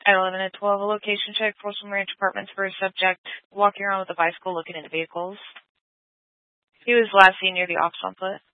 At 11 and 12, a location check, Folsom Ranch Apartments for a subject walking around with a bicycle looking into vehicles. He was last seen near the off on foot.